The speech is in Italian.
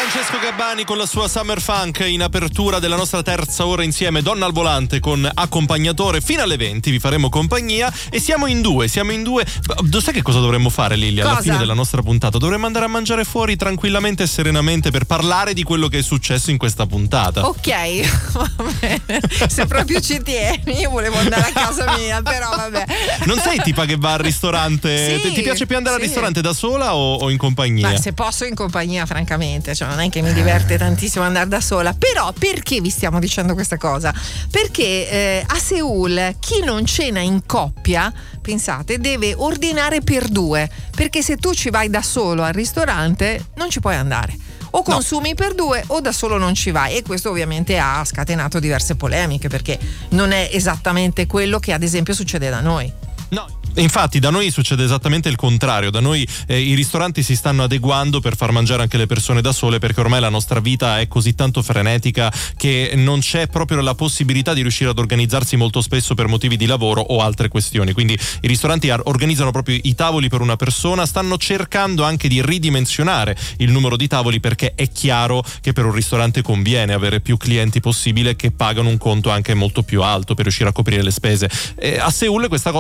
Francesco Gabbani con la sua Summer Funk in apertura della nostra terza ora insieme, Donna al volante con accompagnatore fino alle 20, vi faremo compagnia e siamo in due. Sai che cosa dovremmo fare, Lily, alla fine della nostra puntata? Dovremmo andare a mangiare fuori tranquillamente e serenamente per parlare di quello che è successo in questa puntata. Ok, va bene. Se proprio ci tieni, io volevo andare a casa mia, però vabbè. Non sei tipa che va al ristorante? Sì, ti piace più andare al ristorante da sola o in compagnia? Ma se posso in compagnia, francamente, cioè non è che mi diverte tantissimo andare da sola. Però perché vi stiamo dicendo questa cosa? Perché a Seul chi non cena in coppia, pensate, deve ordinare per due, perché se tu ci vai da solo al ristorante non ci puoi andare. O consumi per due o da solo non ci vai, e questo ovviamente ha scatenato diverse polemiche, perché non è esattamente quello che ad esempio succede da noi. No, infatti da noi succede esattamente il contrario. Da noi i ristoranti si stanno adeguando per far mangiare anche le persone da sole, perché ormai la nostra vita è così tanto frenetica che non c'è proprio la possibilità di riuscire ad organizzarsi molto spesso per motivi di lavoro o altre questioni. Quindi i ristoranti organizzano proprio i tavoli per una persona, stanno cercando anche di ridimensionare il numero di tavoli, perché è chiaro che per un ristorante conviene avere più clienti possibile che pagano un conto anche molto più alto per riuscire a coprire le spese. A Seul questa cosa